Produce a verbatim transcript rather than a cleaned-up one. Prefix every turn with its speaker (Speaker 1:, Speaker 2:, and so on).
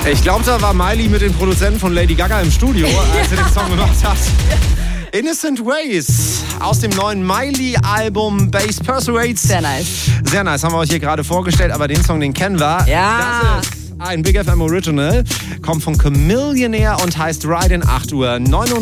Speaker 1: Ich glaube, da war Miley mit den Produzenten von Lady Gaga im Studio, als er den Song gemacht hat. Innocent Ways aus dem neuen Miley-Album Bass Persuades.
Speaker 2: Sehr nice.
Speaker 1: Sehr nice, haben wir euch hier gerade vorgestellt, aber den Song, den kennen wir.
Speaker 2: Ja.
Speaker 1: Das ist ein Big F M Original, kommt von Chamillionaire und heißt Ride in acht Uhr neunundvierzig.